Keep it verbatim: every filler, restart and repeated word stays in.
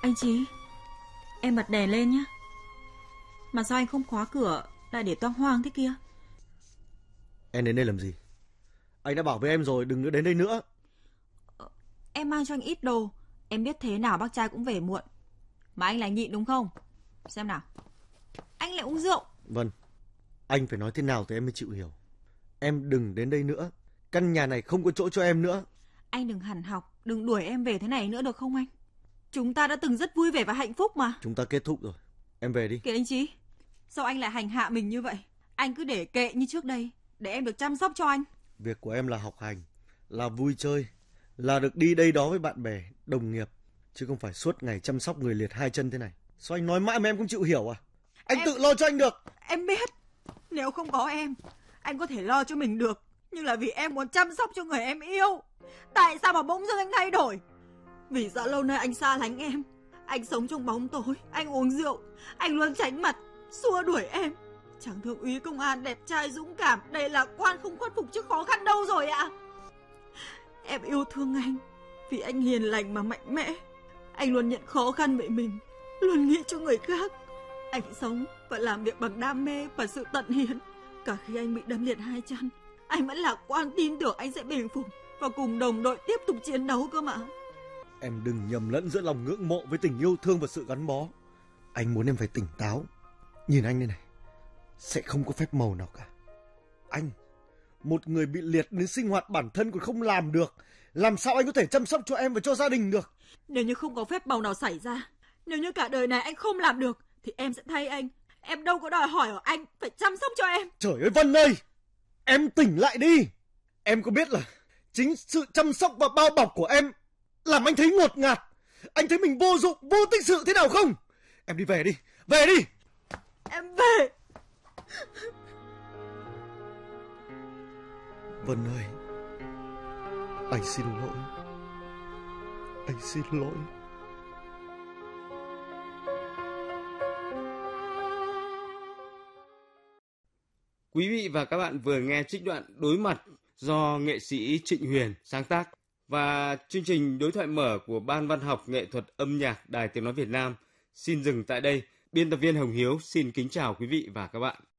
Anh Chí, em bật đèn lên nhé. Mà sao anh không khóa cửa, lại để toang hoang thế kia? Em đến đây làm gì? Anh đã bảo với em rồi, đừng đến đây nữa. ờ, Em mang cho anh ít đồ. Em biết thế nào bác trai cũng về muộn. Mà anh lại nhịn đúng không? Xem nào, anh lại uống rượu. Vâng, anh phải nói thế nào thì em mới chịu hiểu. Em đừng đến đây nữa. Căn nhà này không có chỗ cho em nữa. Anh đừng hằn học, đừng đuổi em về thế này nữa được không anh? Chúng ta đã từng rất vui vẻ và hạnh phúc mà. Chúng ta kết thúc rồi, em về đi. Kìa anh Chí, sao anh lại hành hạ mình như vậy? Anh cứ để kệ như trước đây, để em được chăm sóc cho anh. Việc của em là học hành, là vui chơi, là được đi đây đó với bạn bè, đồng nghiệp, chứ không phải suốt ngày chăm sóc người liệt hai chân thế này. Sao anh nói mãi mà em không chịu hiểu à? Anh em... tự lo cho anh được. Em biết, nếu không có em, anh có thể lo cho mình được. Nhưng là vì em muốn chăm sóc cho người em yêu. Tại sao mà bỗng dưng anh thay đổi? Vì sao lâu nay anh xa lánh em. Anh sống trong bóng tối, anh uống rượu, anh luôn tránh mặt, xua đuổi em. Chẳng thượng úy công an đẹp trai dũng cảm, đầy lạc quan không khuất phục trước khó khăn đâu rồi ạ. Em yêu thương anh vì anh hiền lành mà mạnh mẽ. Anh luôn nhận khó khăn với mình, luôn nghĩ cho người khác. Anh sống và làm việc bằng đam mê và sự tận hiến. Cả khi anh bị đâm liệt hai chân, anh vẫn lạc quan tin tưởng anh sẽ bình phục và cùng đồng đội tiếp tục chiến đấu cơ mà. Em đừng nhầm lẫn giữa lòng ngưỡng mộ với tình yêu thương và sự gắn bó. Anh muốn em phải tỉnh táo. Nhìn anh đây này, sẽ không có phép màu nào cả. Anh, một người bị liệt đến sinh hoạt bản thân còn không làm được, làm sao anh có thể chăm sóc cho em và cho gia đình được? Nếu như không có phép màu nào xảy ra, nếu như cả đời này anh không làm được, thì em sẽ thay anh. Em đâu có đòi hỏi ở anh phải chăm sóc cho em. Trời ơi Vân ơi, em tỉnh lại đi. Em có biết là chính sự chăm sóc và bao bọc của em làm anh thấy ngột ngạt, anh thấy mình vô dụng, vô tích sự thế nào không? Em đi về đi, về đi. Em về. Vân ơi, anh xin lỗi. Anh xin lỗi. Quý vị và các bạn vừa nghe trích đoạn Đối mặt do nghệ sĩ Trịnh Huyền sáng tác và chương trình đối thoại mở của Ban Văn học Nghệ thuật Âm nhạc Đài Tiếng nói Việt Nam xin dừng tại đây. Biên tập viên Hồng Hiếu xin kính chào quý vị và các bạn.